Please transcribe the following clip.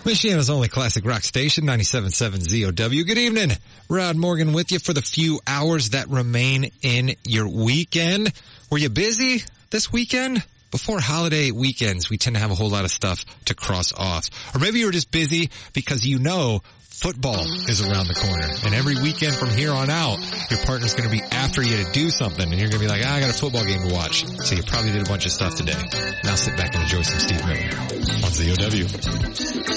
Michiana's only classic rock station, 97.7 ZOW. Good evening. Rod Morgan with you for the few hours that remain in your weekend. Were you busy this weekend? Before holiday weekends, we tend to have a whole lot of stuff to cross off. Or maybe you were just busy because you know football is around the corner. And every weekend from here on out, your partner's going to be after you to do something. And you're going to be like, I got a football game to watch. So you probably did a bunch of stuff today. Now sit back and enjoy some Steve Miller on ZOW.